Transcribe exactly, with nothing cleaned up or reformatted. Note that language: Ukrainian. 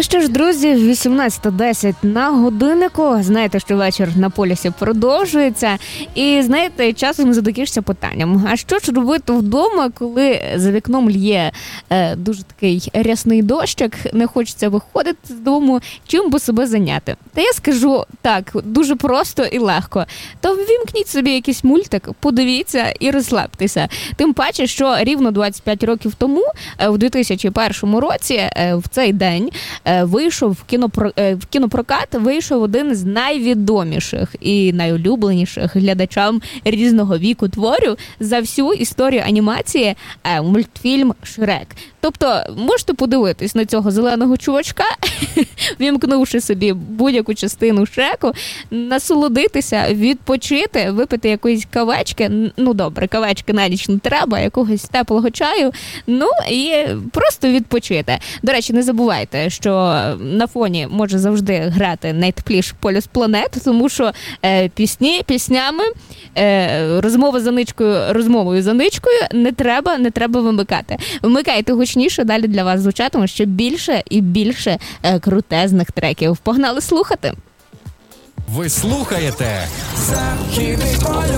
Ну що ж, друзі, вісімнадцята десять на годиннику. Знаєте, що вечір на полюсі продовжується. І, знаєте, часом задакишся питанням, а що ж робити вдома, коли за вікном лє е, дуже такий рясний дощик, не хочеться виходити з дому, чим би себе зайняти? Та я скажу так, дуже просто і легко. То ввімкніть собі якийсь мультик, подивіться і розслабтеся. Тим паче, що рівно двадцять п'ять років тому, в дві тисячі першому році, в цей день, вийшов в, кінопро... в кінопрокат вийшов один з найвідоміших і найулюбленіших глядачам різного віку творів за всю історію анімації мультфільм «Шрек». Тобто, можете подивитись на цього зеленого чувачка, вімкнувши собі будь-яку частину Шреку, насолодитися, відпочити, випити якоїсь кавечки, ну добре, кавечки на ніч не треба, якогось теплого чаю, ну і просто відпочити. До речі, не забувайте, що на фоні може завжди грати найтепліший полюс планет, тому що е, пісні піснями, е, розмова за ничкою, розмовою за ничкою не треба, не треба вимикати. Вмикайте гучніше, далі для вас звучатиме ще більше і більше е, крутезних треків. Погнали слухати! Ви слухаєте Західний полюс.